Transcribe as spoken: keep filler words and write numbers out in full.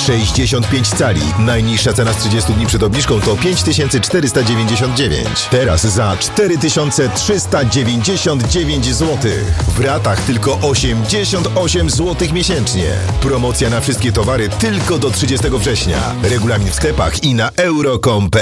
sześćdziesiąt pięć cali. Najniższa cena z trzydziestu dni przed obniżką to pięć tysięcy czterysta dziewięćdziesiąt dziewięć. Teraz za cztery tysiące trzysta dziewięćdziesiąt dziewięć złotych. W ratach tylko osiemdziesiąt osiem złotych miesięcznie. Promocja na wszystkie towary tylko do trzydziestego września. Regulamin w sklepach i na euro kropka com.